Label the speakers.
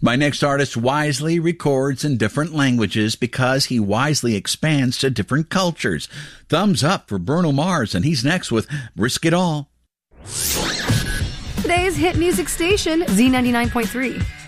Speaker 1: My next artist wisely records in different languages because he wisely expands to different cultures. Thumbs up for Bruno Mars, and he's next with Risk It All.
Speaker 2: Today's hit music station, Z99.3.